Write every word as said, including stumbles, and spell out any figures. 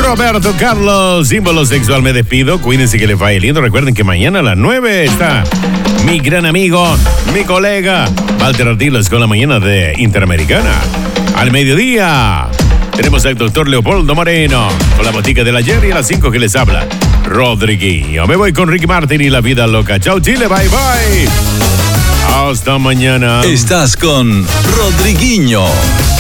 Roberto Carlos, símbolo sexual, me despido. Cuídense que les vaya lindo. Recuerden que mañana a las nueve está mi gran amigo, mi colega, Walter Artiles con la mañana de Interamericana. Al mediodía tenemos al doctor Leopoldo Moreno con la botica del ayer y a las cinco que les habla Rodriguinho. Me voy con Ricky Martin y la vida loca. Chao Chile, bye bye. Hasta mañana. Estás con Rodriguinho.